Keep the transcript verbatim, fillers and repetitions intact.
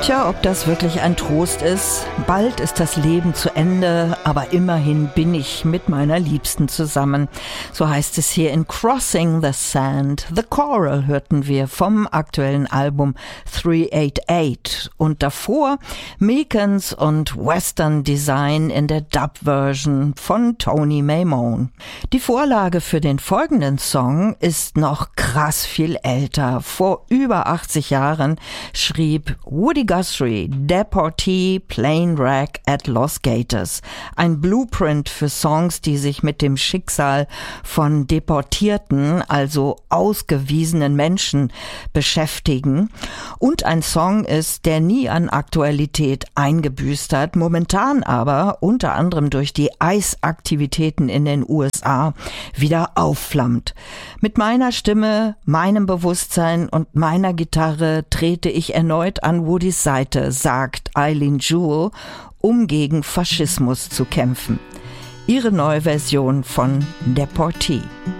Tja, ob das wirklich ein Trost ist. Bald ist das Leben zu Ende, aber immerhin bin ich mit meiner Liebsten zusammen. So heißt es hier in Crossing the Sand. The Choral hörten wir vom aktuellen Album drei acht acht. Und davor Meekens und Western Design in der Dub-Version von Tony Maimone. Die Vorlage für den folgenden Song ist noch krass viel älter. Vor über achtzig Jahren schrieb Woody Guthrie, Deportee, Plane Wreck at Los Gatos. Ein Blueprint für Songs, die sich mit dem Schicksal von deportierten, also ausgewiesenen Menschen beschäftigen. Und ein Song ist, der nie an Aktualität eingebüßt hat, momentan aber unter anderem durch die Eisaktivitäten in den U S A wieder aufflammt. Mit meiner Stimme, meinem Bewusstsein und meiner Gitarre trete ich erneut an Woodys Seite, sagt Eileen Jewell, um gegen Faschismus zu kämpfen. Ihre neue Version von Deportee.